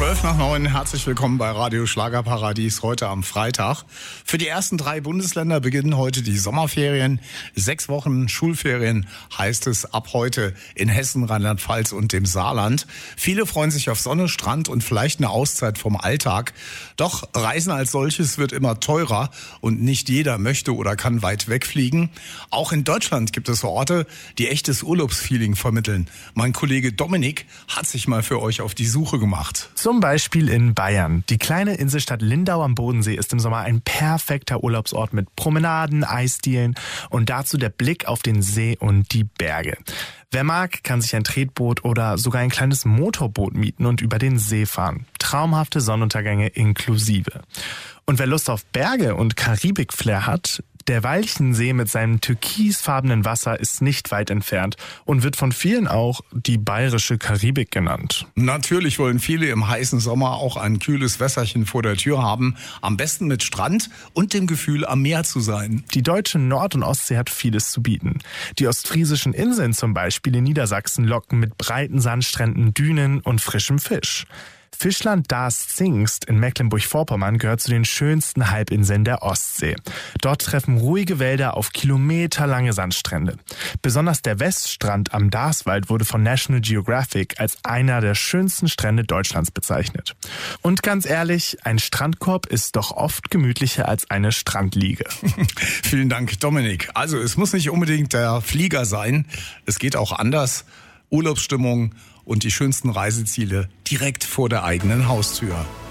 12:12, herzlich willkommen bei Radio Schlagerparadies heute am Freitag. Für die ersten 3 Bundesländer beginnen heute die Sommerferien. 6 Wochen Schulferien heißt es ab heute in Hessen, Rheinland-Pfalz und dem Saarland. Viele freuen sich auf Sonne, Strand und vielleicht eine Auszeit vom Alltag. Doch Reisen als solches wird immer teurer und nicht jeder möchte oder kann weit wegfliegen. Auch in Deutschland gibt es Orte, die echtes Urlaubsfeeling vermitteln. Mein Kollege Dominik hat sich mal für euch auf die Suche gemacht. Zum Beispiel in Bayern. Die kleine Inselstadt Lindau am Bodensee ist im Sommer ein perfekter Urlaubsort mit Promenaden, Eisdielen und dazu der Blick auf den See und die Berge. Wer mag, kann sich ein Tretboot oder sogar ein kleines Motorboot mieten und über den See fahren. Traumhafte Sonnenuntergänge inklusive. Und wer Lust auf Berge und Karibik-Flair hat, der Walchensee mit seinem türkisfarbenen Wasser ist nicht weit entfernt und wird von vielen auch die bayerische Karibik genannt. Natürlich wollen viele im heißen Sommer auch ein kühles Wässerchen vor der Tür haben. Am besten mit Strand und dem Gefühl, am Meer zu sein. Die deutsche Nord- und Ostsee hat vieles zu bieten. Die ostfriesischen Inseln zum Beispiel in Niedersachsen locken mit breiten Sandstränden, Dünen und frischem Fisch. Fischland Darß-Zingst in Mecklenburg-Vorpommern gehört zu den schönsten Halbinseln der Ostsee. Dort treffen ruhige Wälder auf kilometerlange Sandstrände. Besonders der Weststrand am Darßwald wurde von National Geographic als einer der schönsten Strände Deutschlands bezeichnet. Und ganz ehrlich, ein Strandkorb ist doch oft gemütlicher als eine Strandliege. Vielen Dank, Dominik. Also es muss nicht unbedingt der Flieger sein. Es geht auch anders. Urlaubsstimmung und die schönsten Reiseziele direkt vor der eigenen Haustür.